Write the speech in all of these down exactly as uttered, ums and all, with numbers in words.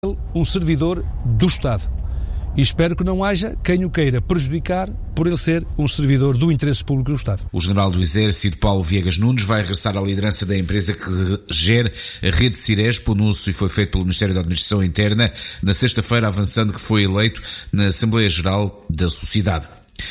um servidor do Estado. E espero que não haja quem o queira prejudicar por ele ser um servidor do interesse público do Estado. O general do Exército, Paulo Viegas Nunes, vai regressar à liderança da empresa que gere a rede Ciresp. O anúncio foi feito pelo Ministério da Administração Interna na sexta-feira, avançando que foi eleito na Assembleia Geral da Sociedade.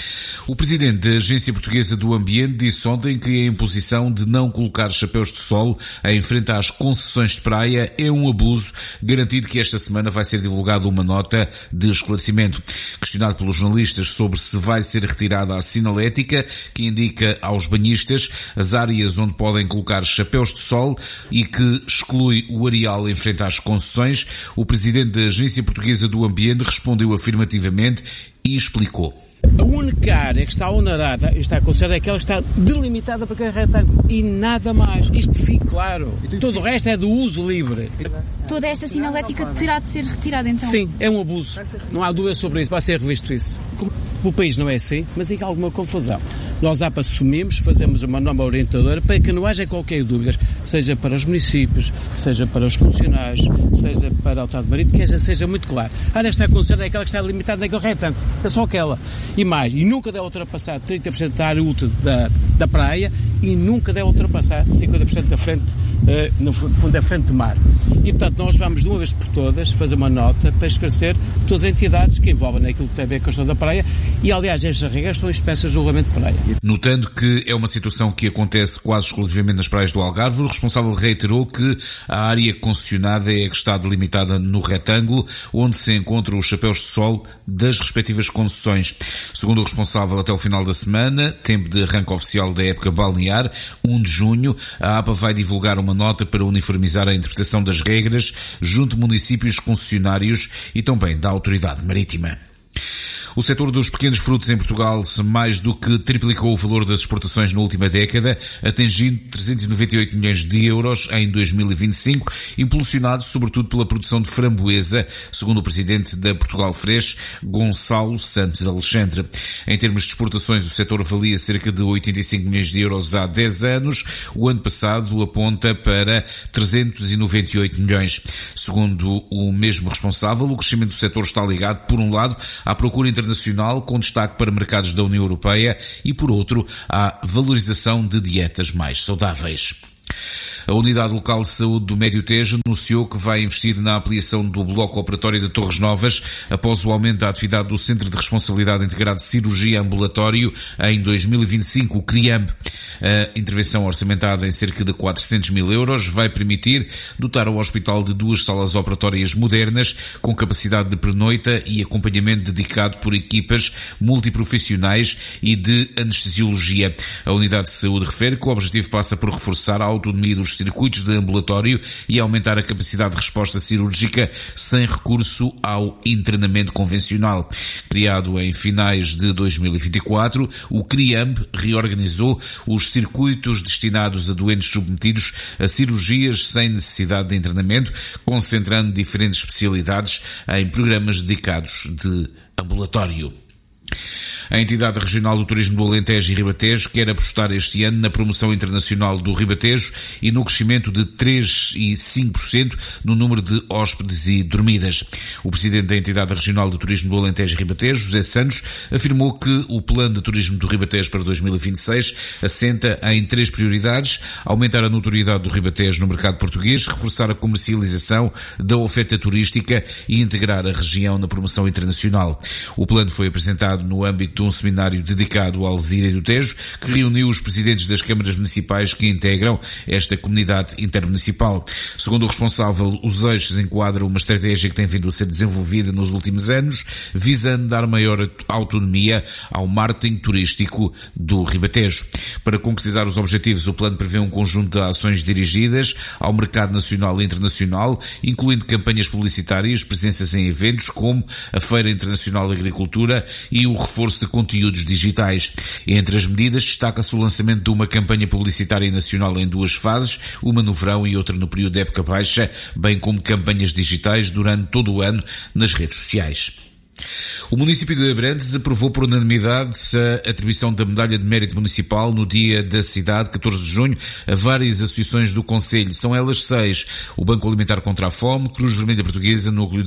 O presidente da Agência Portuguesa do Ambiente disse ontem que a imposição de não colocar chapéus de sol em frente às concessões de praia é um abuso, garantido que esta semana vai ser divulgada uma nota de esclarecimento. Questionado pelos jornalistas sobre se vai ser retirada a sinalética que indica aos banhistas as áreas onde podem colocar chapéus de sol e que exclui o areal em frente às concessões, o presidente da Agência Portuguesa do Ambiente respondeu afirmativamente e explicou. A única área que está onerada e está considerada é aquela que está delimitada para cada retângulo e nada mais. Isto fique claro. Todo o resto é do uso livre. Toda esta sinalética terá de ser retirada então? Sim, é um abuso. Não há dúvida sobre isso. Vai ser revisto isso. O país não é assim, mas há alguma confusão. Nós A P assumimos, fazemos uma norma orientadora para que não haja qualquer dúvida, seja para os municípios, seja para os funcionários, seja para o Estado Marítimo, que seja muito claro. A área que está considerada é aquela que está limitada naquele retângulo. É só aquela. E mais, e nunca deve ultrapassar trinta por cento da área útil da, da praia e nunca deve ultrapassar cinquenta por cento da frente, uh, no fundo da frente do mar. E portanto nós vamos de uma vez por todas fazer uma nota para esclarecer todas as entidades que envolvem naquilo que tem a ver com a questão da praia e aliás estas regras estão expressas no regulamento de praia. Notando que é uma situação que acontece quase exclusivamente nas praias do Algarve, o responsável reiterou que a área concessionada é a que está delimitada no retângulo onde se encontram os chapéus de sol das respectivas concessões. Segundo o responsável, até o final da semana, tempo de arranque oficial da época balnear, primeiro de junho, a A P A vai divulgar uma nota para uniformizar a interpretação das regras junto de municípios concessionários e também da Autoridade Marítima. O setor dos pequenos frutos em Portugal mais do que triplicou o valor das exportações na última década, atingindo trezentos e noventa e oito milhões de euros em dois mil e vinte e cinco, impulsionado sobretudo pela produção de framboesa, segundo o presidente da Portugal Fresh, Gonçalo Santos Alexandre. Em termos de exportações, o setor valia cerca de oitenta e cinco milhões de euros há dez anos. O ano passado aponta para trezentos e noventa e oito milhões. Segundo o mesmo responsável, o crescimento do setor está ligado, por um lado, à procura internacional, com destaque para mercados da União Europeia, e por outro, à valorização de dietas mais saudáveis. A Unidade Local de Saúde do Médio Tejo anunciou que vai investir na ampliação do bloco operatório de Torres Novas após o aumento da atividade do Centro de Responsabilidade Integrada de Cirurgia Ambulatório em dois mil e vinte e cinco, o CRIAMB. A intervenção orçamentada em cerca de quatrocentos mil euros vai permitir dotar o hospital de duas salas operatórias modernas com capacidade de pernoita e acompanhamento dedicado por equipas multiprofissionais e de anestesiologia. A Unidade de Saúde refere que o objetivo passa por reforçar a autonomia dos circuitos de ambulatório e aumentar a capacidade de resposta cirúrgica sem recurso ao internamento convencional. Criado em finais de dois mil e vinte e quatro, o CRIAMB reorganizou os circuitos destinados a doentes submetidos a cirurgias sem necessidade de internamento, concentrando diferentes especialidades em programas dedicados de ambulatório. A entidade regional do turismo do Alentejo e Ribatejo quer apostar este ano na promoção internacional do Ribatejo e no crescimento de três vírgula cinco por cento no número de hóspedes e dormidas. O presidente da entidade regional do turismo do Alentejo e Ribatejo, José Santos, afirmou que o plano de turismo do Ribatejo para dois mil e vinte e seis assenta em três prioridades: aumentar a notoriedade do Ribatejo no mercado português, reforçar a comercialização da oferta turística e integrar a região na promoção internacional. O plano foi apresentado no âmbito de um seminário dedicado ao Alzira e do Tejo, que reuniu os presidentes das câmaras municipais que integram esta comunidade intermunicipal. Segundo o responsável, os eixos enquadram uma estratégia que tem vindo a ser desenvolvida nos últimos anos, visando dar maior autonomia ao marketing turístico do Ribatejo. Para concretizar os objetivos, o plano prevê um conjunto de ações dirigidas ao mercado nacional e internacional, incluindo campanhas publicitárias, presenças em eventos como a Feira Internacional de Agricultura e o reforço de conteúdos digitais. Entre as medidas destaca-se o lançamento de uma campanha publicitária nacional em duas fases, uma no verão e outra no período de época baixa, bem como campanhas digitais durante todo o ano nas redes sociais. O município de Abrantes aprovou por unanimidade a atribuição da Medalha de Mérito Municipal no Dia da Cidade, catorze de junho, a várias associações do concelho. São elas seis: o Banco Alimentar contra a Fome, Cruz Vermelha Portuguesa, Núcleo